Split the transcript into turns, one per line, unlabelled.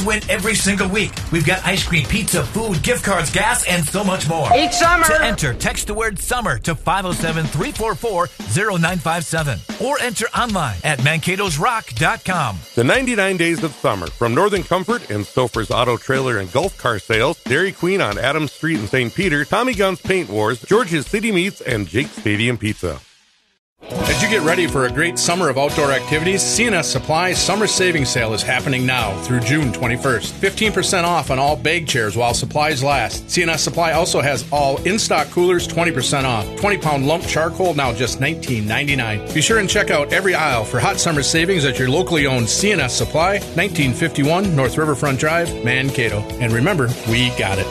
to win every single week. We've got ice cream, pizza, food, gift cards, gas, and so much more.
Each summer!
To enter, text the word SUMMER to 507-344-0957 or enter online at mankatosrock.com.
The 99 Days of Summer from Northern Comfort and Stouffer's Auto Trailer and Golf Car Sales, Dairy Queen on Adams Street in St. Peter, Tommy Gunn's Paint Wars, George's City Meats, and Jake's Stadium Pizza.
As you get ready for a great summer of outdoor activities, C&S Supply Summer Savings Sale is happening now through June 21st. 15% off on all bag chairs while supplies last. C&S Supply also has all in-stock coolers 20% off. 20-pound lump charcoal now just $19.99. Be sure and check out every aisle for hot summer savings at your locally owned C&S Supply, 1951 North Riverfront Drive, Mankato. And remember, we got it.